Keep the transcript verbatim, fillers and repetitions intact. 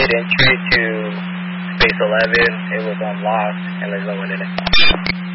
gate entry to Space eleven. It was unlocked, and there's no one in it.